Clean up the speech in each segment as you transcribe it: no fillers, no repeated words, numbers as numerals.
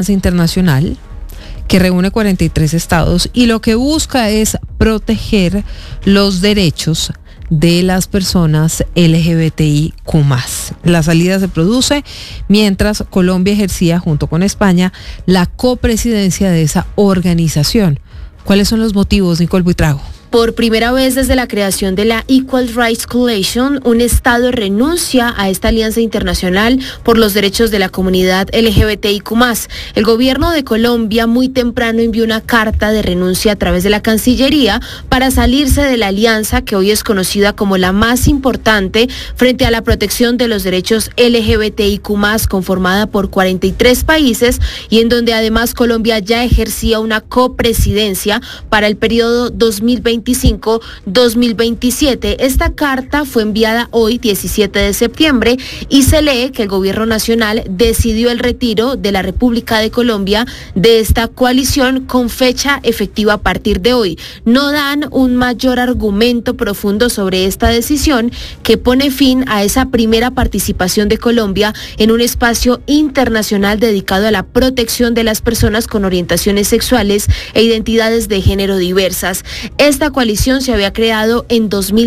internacional que reúne 43 estados y lo que busca es proteger los derechos de las personas LGBTIQ+. La salida se produce mientras Colombia ejercía junto con España la copresidencia de esa organización. ¿Cuáles son los motivos, Nicole Buitrago? Por primera vez desde la creación de la Equal Rights Coalition, un estado renuncia a esta alianza internacional por los derechos de la comunidad LGBTIQ+. El gobierno de Colombia muy temprano envió una carta de renuncia a través de la Cancillería para salirse de la alianza que hoy es conocida como la más importante frente a la protección de los derechos LGBTIQ+, conformada por 43 países y en donde además Colombia ya ejercía una copresidencia para el periodo 2025-2027. Esta carta fue enviada hoy, 17 de septiembre, y se lee que el gobierno nacional decidió el retiro de la República de Colombia de esta coalición con fecha efectiva a partir de hoy. No dan un mayor argumento profundo sobre esta decisión que pone fin a esa primera participación de Colombia en un espacio internacional dedicado a la protección de las personas con orientaciones sexuales e identidades de género diversas. Esta coalición se había creado en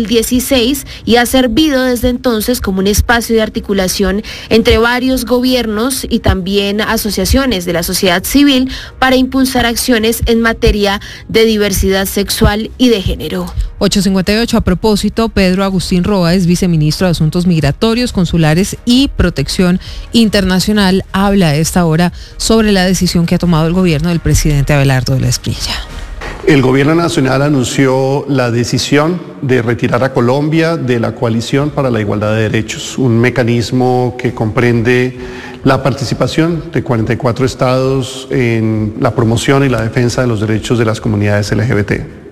2016 y ha servido desde entonces como un espacio de articulación entre varios gobiernos y también asociaciones de la sociedad civil para impulsar acciones en materia de diversidad sexual y de género. 8:58. A propósito, Pedro Agustín Roa es viceministro de Asuntos Migratorios, Consulares y Protección Internacional. Habla a esta hora sobre la decisión que ha tomado el gobierno del presidente Abelardo de la Espriella. El gobierno nacional anunció la decisión de retirar a Colombia de la Coalición para la Igualdad de Derechos, un mecanismo que comprende la participación de 44 estados en la promoción y la defensa de los derechos de las comunidades LGBT.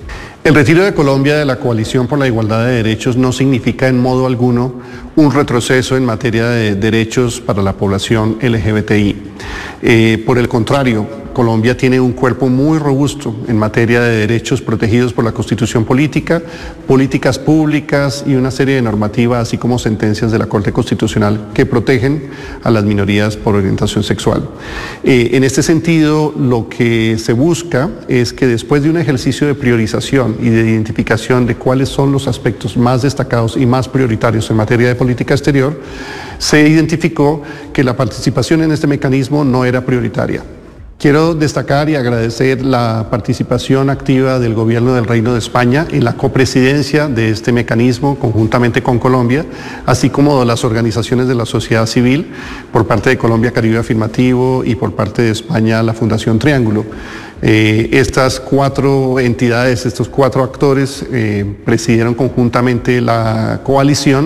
El retiro de Colombia de la Coalición por la Igualdad de Derechos no significa en modo alguno un retroceso en materia de derechos para la población LGBTI. Por el contrario, Colombia tiene un cuerpo muy robusto en materia de derechos protegidos por la Constitución política, políticas públicas y una serie de normativas, así como sentencias de la Corte Constitucional que protegen a las minorías por orientación sexual. En este sentido, lo que se busca es que después de un ejercicio de priorización y de identificación de cuáles son los aspectos más destacados y más prioritarios en materia de política exterior, se identificó que la participación en este mecanismo no era prioritaria. Quiero destacar y agradecer la participación activa del Gobierno del Reino de España en la copresidencia de este mecanismo conjuntamente con Colombia, así como de las organizaciones de la sociedad civil, por parte de Colombia Caribe Afirmativo y por parte de España la Fundación Triángulo. Estas 4 entidades, estos 4 actores presidieron conjuntamente la coalición.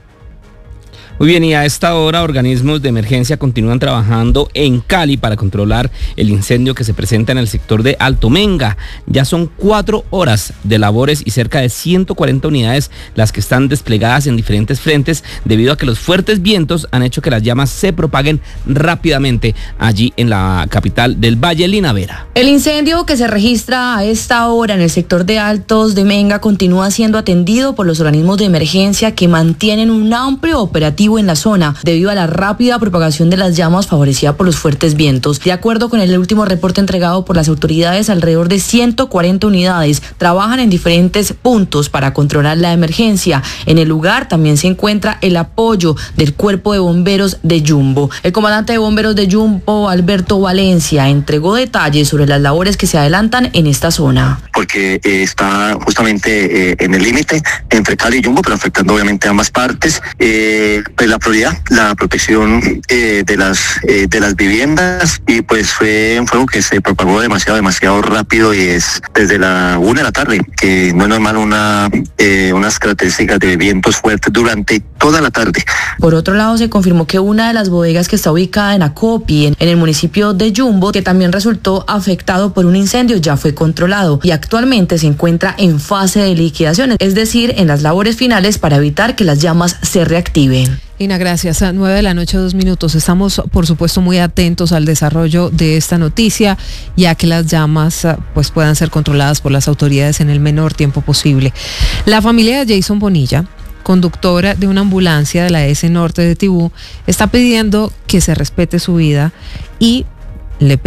Muy bien, y a esta hora organismos de emergencia continúan trabajando en Cali para controlar el incendio que se presenta en el sector de Alto Menga. Ya son 4 horas de labores y cerca de 140 unidades las que están desplegadas en diferentes frentes debido a que los fuertes vientos han hecho que las llamas se propaguen rápidamente allí en la capital del Valle, Lina Vera. El incendio que se registra a esta hora en el sector de Altos de Menga continúa siendo atendido por los organismos de emergencia que mantienen un amplio operativo en la zona debido a la rápida propagación de las llamas favorecida por los fuertes vientos. De acuerdo con el último reporte entregado por las autoridades, alrededor de 140 unidades trabajan en diferentes puntos para controlar la emergencia. En el lugar también se encuentra el apoyo del Cuerpo de Bomberos de Yumbo. El comandante de bomberos de Yumbo, Alberto Valencia, entregó detalles sobre las labores que se adelantan en esta zona. Porque está justamente en el límite entre Cali y Yumbo, pero afectando obviamente a ambas partes. Pues la prioridad, la protección de las viviendas, y pues fue un fuego que se propagó demasiado rápido, y es desde la 1 de la tarde, que no es normal unas características de vientos fuertes durante toda la tarde. Por otro lado, se confirmó que una de las bodegas que está ubicada en Acopi, en el municipio de Yumbo, que también resultó afectado por un incendio, ya fue controlado y actualmente se encuentra en fase de liquidación, es decir, en las labores finales para evitar que las llamas se reactiven. Ina, gracias. A 9:02 a.m. Estamos, por supuesto, muy atentos al desarrollo de esta noticia, ya que las llamas pues puedan ser controladas por las autoridades en el menor tiempo posible. La familia de Jason Bonilla, conductora de una ambulancia de la S Norte de Tibú, está pidiendo que se respete su vida y le